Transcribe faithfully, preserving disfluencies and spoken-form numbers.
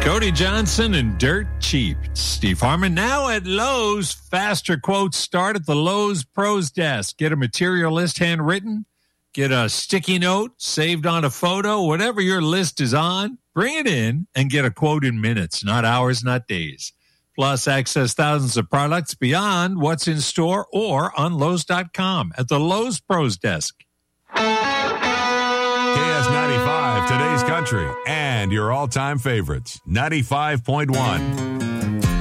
Cody Johnson and Dirt Cheap. Steve Harmon now at Lowe's. Faster quotes start at the Lowe's Pros Desk. Get a material list handwritten. Get a sticky note saved on a photo. Whatever your list is on, bring it in and get a quote in minutes, not hours, not days. Plus, access thousands of products beyond what's in store or on Lowe's dot com at the Lowe's Pros Desk. K S ninety-five, today's country, and your all-time favorites. ninety-five point one.